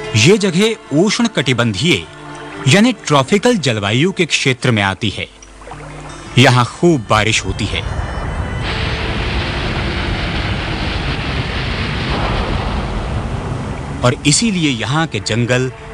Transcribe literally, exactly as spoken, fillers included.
ये जगह उष्णकटिबंधीय यानी ट्रॉपिकल जलवायु के क्षेत्र में आती है। यहाँ खूब बारिश होती है। और इसीलिए यहाँ के जंगल